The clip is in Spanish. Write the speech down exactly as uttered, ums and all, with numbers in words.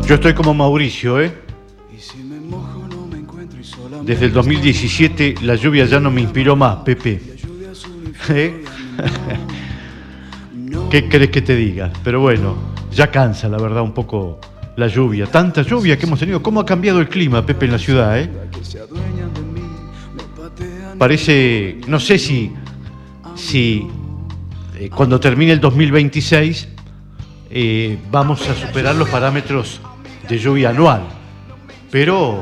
Yo estoy como Mauricio, ¿eh? Desde el dos mil diecisiete la lluvia ya no me inspiró más, Pepe. ¿Eh? ¿Qué querés que te diga? Pero bueno, ya cansa, la verdad, un poco la lluvia. Tanta lluvia que hemos tenido. ¿Cómo ha cambiado el clima, Pepe, en la ciudad, eh? Parece, no sé si, si eh, cuando termine el dos mil veintiséis eh, vamos a superar los parámetros de lluvia anual. Pero